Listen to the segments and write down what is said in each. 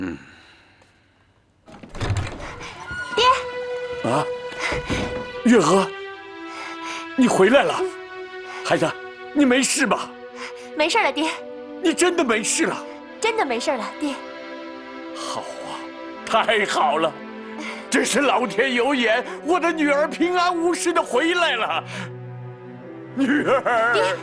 嗯。 爹。 啊，月娥，你回来了，孩子，你没事吧？ 没事了，爹。 你真的没事了？ 真的没事了，爹。 好啊，太好了！真是老天有眼，我的女儿平安无事的回来了。女儿， 爹，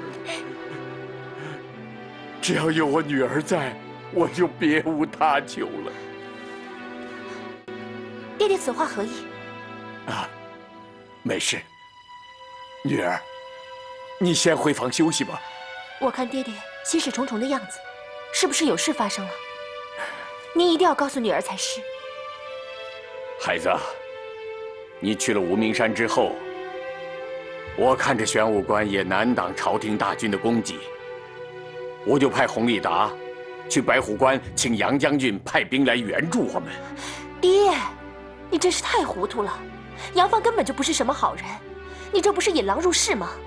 只要有我女儿在，我就别无他求了。 爹爹此话何意？ 啊，没事。女儿，你先回房休息吧。 我看爹爹心事重重的样子，是不是有事发生了？您一定要告诉女儿才是。 孩子，你去了无名山之后，我看着玄武关也难挡朝廷大军的攻击，我就派弘立达去白虎关请杨将军派兵来援助我们。 爹，你真是太糊涂了，杨帆根本就不是什么好人，你这不是引狼入室吗？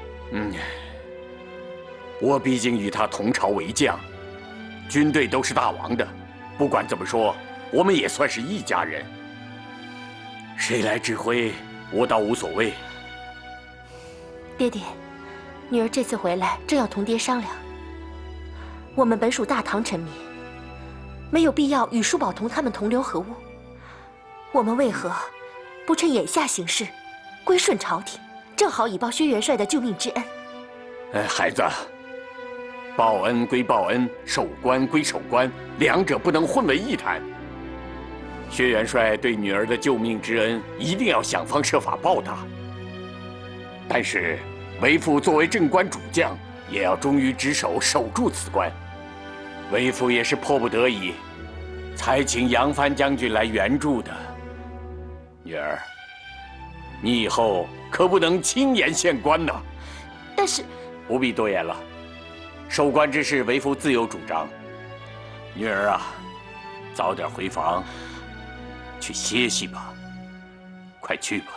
我毕竟与他同朝为将，军队都是大王的，不管怎么说，我们也算是一家人。谁来指挥，我倒无所谓。 爹爹，女儿这次回来正要同爹商量。我们本属大唐臣民，没有必要与舒宝同他们同流合污。我们为何不趁眼下形势，归顺朝廷，正好以报薛元帅的救命之恩？ 孩子，报恩归报恩，守关归守关，两者不能混为一谈。薛元帅对女儿的救命之恩，一定要想方设法报答。但是，为父作为镇关主将，也要忠于职守，守住此关。为父也是迫不得已，才请杨帆将军来援助的。女儿，你以后可不能轻言献官呐！ 但是， 不必多言了，守关之事，为父自有主张。女儿啊，早点回房。去歇息吧，快去吧。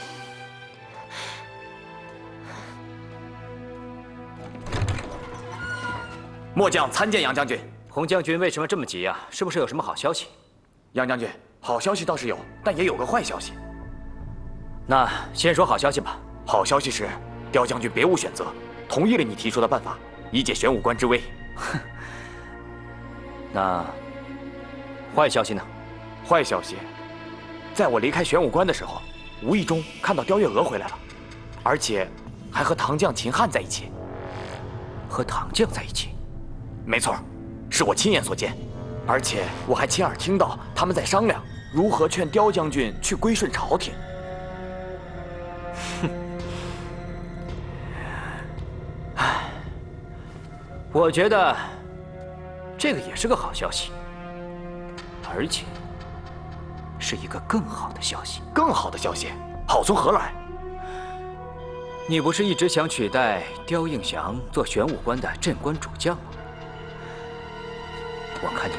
末将参见杨将军。 洪将军为什么这么急呀？是不是有什么好消息？ 杨将军，好消息倒是有，但也有个坏消息。 那先说好消息吧。 好消息是，刁将军别无选择，同意了你提出的办法，以解玄武关之危。 哼。那坏消息呢？ 坏消息，在我离开玄武关的时候，无意中看到刁月娥回来了，而且还和唐将秦汉在一起。 和唐将在一起？ 没错，是我亲眼所见，而且我还亲耳听到他们在商量如何劝刁将军去归顺朝廷。 哼，唉，我觉得这个也是个好消息，而且是一个更好的消息。 更好的消息，好从何来？ 你不是一直想取代刁应祥做玄武关的镇关主将吗？我看你